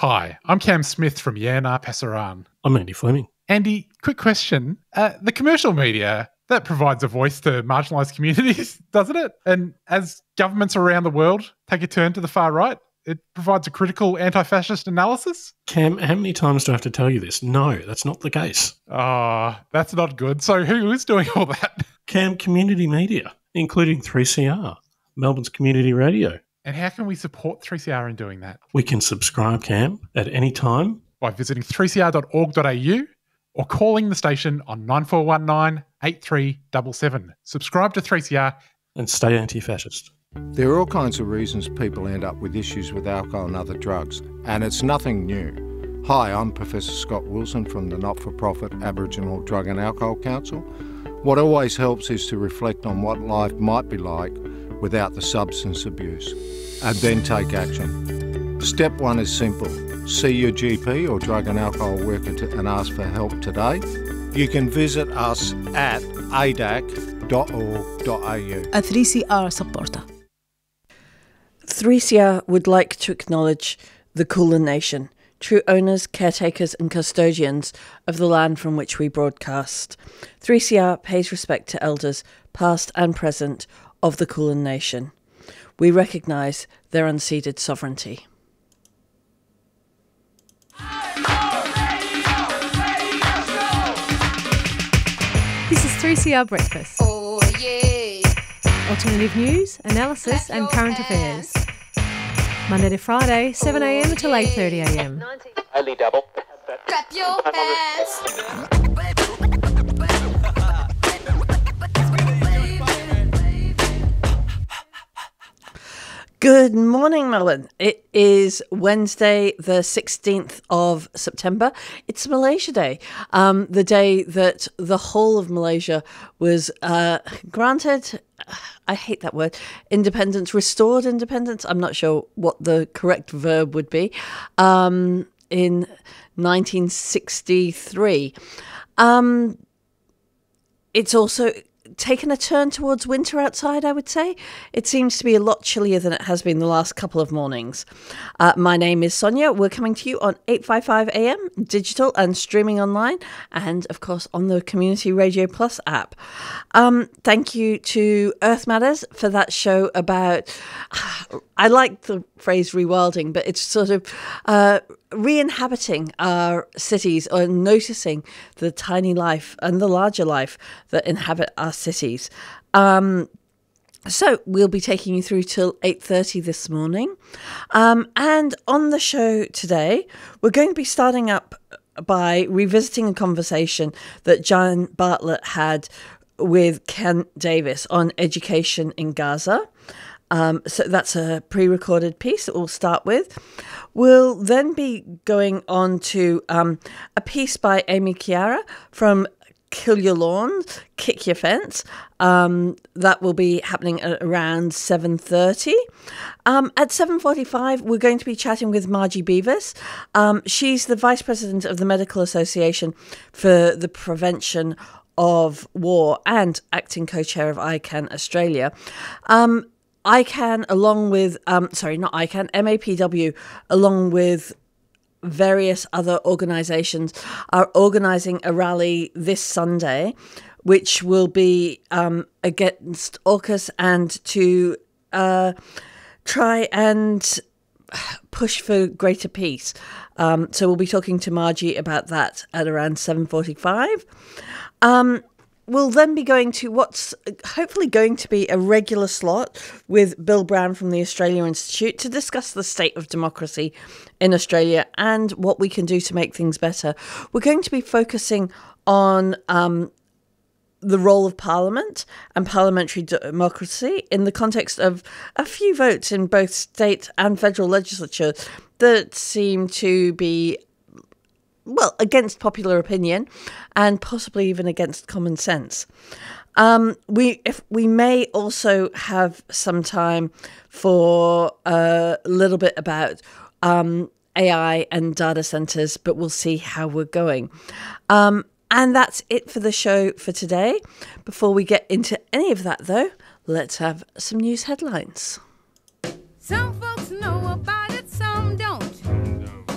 Hi, I'm Cam Smith from Yana Pasaran. I'm Andy Fleming. Andy, quick question. The commercial media, that provides a voice to marginalised communities, doesn't it? And as governments around the world take a turn to the far right, it provides a critical anti-fascist analysis? Cam, how many times do I have to tell you this? No, that's not the case. Oh, that's not good. So who is doing all that? Cam, community media, including 3CR, Melbourne's community radio. And how can we support 3CR in doing that? We can subscribe, Cam, at any time by visiting 3cr.org.au or calling the station on 9419 8377. Subscribe to 3CR and stay anti-fascist. There are all kinds of reasons people end up with issues with alcohol and other drugs, and it's nothing new. Hi, I'm Professor Scott Wilson from the not-for-profit Aboriginal Drug and Alcohol Council. What always helps is to reflect on what life might be like without the substance abuse, and then take action. Step one is simple. See your GP or drug and alcohol worker and ask for help today. You can visit us at adac.org.au. A 3CR supporter. 3CR would like to acknowledge the Kulin Nation, true owners, caretakers and custodians of the land from which we broadcast. 3CR pays respect to elders, past and present, of the Kulin Nation. We recognise their unceded sovereignty. This is 3CR Breakfast. Oh, yeah. Alternative news, analysis and current affairs. Monday to Friday, 7am until 8:30am. Only double. Clap your hands. Good morning, Melbourne. It is Wednesday, the 16th of September. It's Malaysia Day, the day that the whole of Malaysia was granted, I hate that word, independence, restored independence. I'm not sure what the correct verb would be, in 1963. It's also taken a turn towards winter outside, I would say. It seems to be a lot chillier than it has been the last couple of mornings. My name is Sonia. We're coming to you on 855 AM, digital and streaming online, and of course on the Community Radio Plus app. Thank you to Earth Matters for that show about, I like the phrase rewilding, but it's sort of re-inhabiting our cities or noticing the tiny life and the larger life that inhabit our cities. So we'll be taking you through till 8:30 this morning. And on the show today, we're going to be starting up by revisiting a conversation that John Bartlett had with Ken Davis on education in Gaza. So that's a pre-recorded piece that we'll start with. We'll then be going on to a piece by Amy Chiara from Kill Your Lawn, Kick Your Fence. That will be happening at around 7:30. At 7:45, we're going to be chatting with Margie Beavis. She's the Vice President of the Medical Association for the Prevention of War and acting co-chair of ICAN Australia. ICAN, along with, MAPW, along with various other organisations, are organising a rally this Sunday, which will be against AUKUS and to try and push for greater peace. So we'll be talking to Margie about that at around 7:45. We'll then be going to what's hopefully going to be a regular slot with Bill Brown from the Australia Institute to discuss the state of democracy in Australia and what we can do to make things better. We're going to be focusing on the role of Parliament and parliamentary democracy in the context of a few votes in both state and federal legislature that seem to be, well, against popular opinion and possibly even against common sense. We may also have some time for a little bit about AI and data centres, but we'll see how we're going. And that's it for the show for today. Before we get into any of that, though, let's have some news headlines. Some folks know about